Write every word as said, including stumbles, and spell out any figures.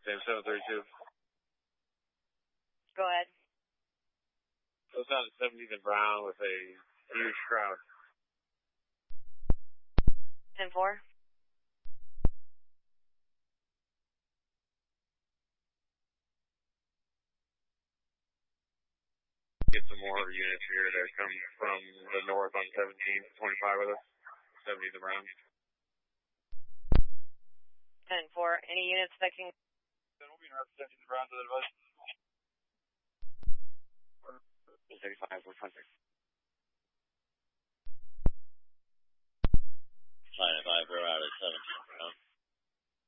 same seven thirty-two. Go ahead. Goes down to seventieth and Brown with a huge crowd. ten four. Get some more units here that come from the north on seventeen twenty-five with us. seventieth and Brown. ten four. Any units that can... Then we'll be in seventieth and Brown to the advice. thirty-five, we're